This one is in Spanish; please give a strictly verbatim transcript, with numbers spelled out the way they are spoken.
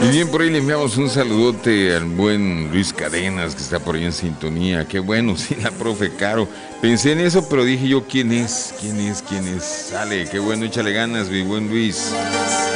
Y bien, por ahí le enviamos un saludote al buen Luis Cadenas, que está por ahí en sintonía. Qué bueno, sí, la profe Caro. Pensé en eso, pero dije yo, ¿quién es? ¿Quién es? ¿Quién es? Sale, qué bueno, échale ganas, mi buen Luis.